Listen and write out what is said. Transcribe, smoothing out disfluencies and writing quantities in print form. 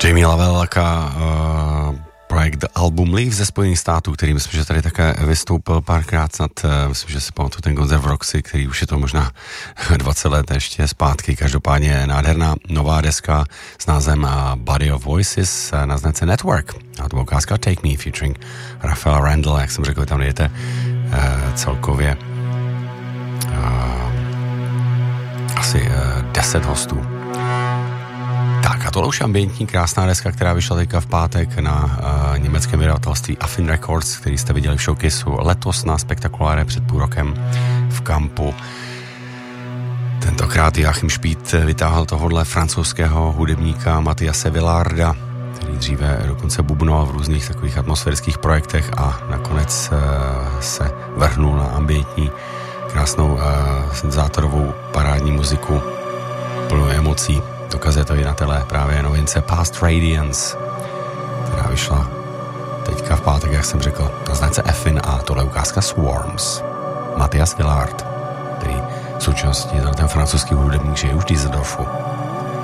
Jamie Lavellaka, projekt Album Leave ze Spojených států, který myslím, že tady také vystoupil párkrát, snad myslím, že si pamatuju ten koncert v Roxy, který už je to možná 20 let ještě zpátky. Každopádně nádherná nová deska s názvem Body of Voices na značce Network. A to byla ukázka Take Me featuring Rafaela Randall, jak jsem řekl, tam najdete celkově asi 10 hostů. Tak a tohle už ambientní krásná deska, která vyšla teďka v pátek na německém vydavatelství Affin Records, který jste viděli v showcaseu letos na Spektakuláre před půl rokem v Kampu. Tentokrát Joachim Špít vytáhl tohodle francouzského hudebníka Mathiase Villarda, který dříve dokonce bubnoval v různých takových atmosférických projektech a nakonec se vrhnul na ambientní krásnou syntezátorovou parádní muziku plnou emocí. Dokazuje to i na tele právě novince Past Radiance, která vyšla teďka v pátek, jak jsem řekl, na značce Affin, a tohle ukázka Swarms. Mathias Villard, který v současnosti ten francouzský hudebník žije už v Düsseldorfu.